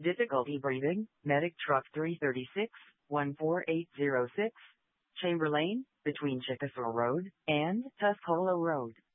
Difficulty breathing, Medic Truck 336, 14806, Chamberlain, between Chickasaw Road and Tuscola Road.